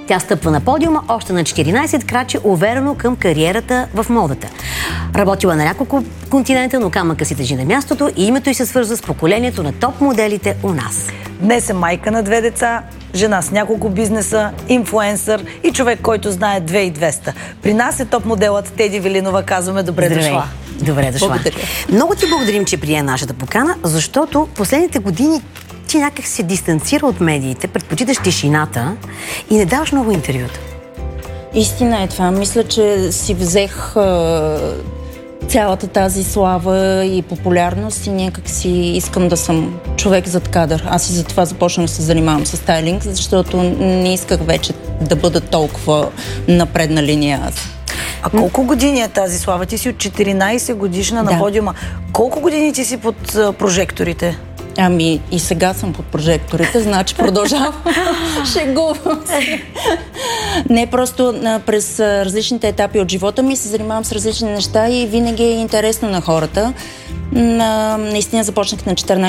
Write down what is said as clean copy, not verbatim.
Тя стъпва на подиума още на 14, крачи уверено към кариерата в модата. Работила на няколко континента, но камъка си тежи на мястото и името й се свързва с поколението на топ моделите у нас. Днес е майка на 2 деца, жена с няколко бизнеса, инфлуенсър и човек, който знае 2200. При нас е топ моделът Теди Велинова. Казваме добре дошла. Добре дошла. Благодаря. Много ти благодарим, че прие нашата покана, защото последните години ти някак се дистанцира от медиите, предпочиташ тишината и не даваш много интервюта. Истина е това. Мисля, че си взех цялата тази слава и популярност и някак си искам да съм човек зад кадър. Аз и затова започнах да се занимавам с стайлинг, защото не исках вече да бъда толкова напредна линия аз. А колко години е тази слава? Ти си от 14 годишна на подиума. Колко години ти си под прожекторите? Ами и сега съм под прожекторите, значи продължавам. Шегувам се. Не, просто през различните етапи от живота ми се занимавам с различни неща и винаги е интересно на хората. Наистина започнах на 14